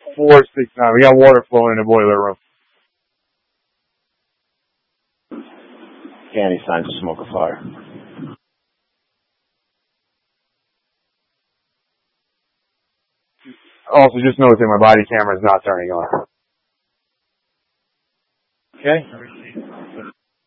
469. We got water flowing in the boiler room. Any signs of smoke or fire? Also, just noticing my body camera is not turning on. Okay.